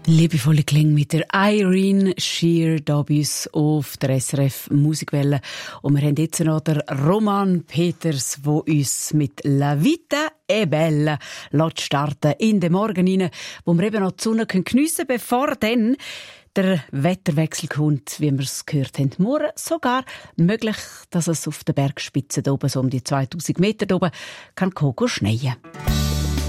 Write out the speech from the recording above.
Liebevolle Klänge mit der Irene Shear da bei uns auf der SRF Musikwelle. Und wir haben jetzt noch den Roman Peters, der uns mit «La Vita è Bella» starten in den Morgen rein, wo wir eben noch die Sonne geniessen können, bevor dann der Wetterwechsel kommt, wie wir es gehört haben. Morgen sogar möglich, dass es auf den Bergspitzen oben, so um die 2000 Meter oben, kann schneien kann.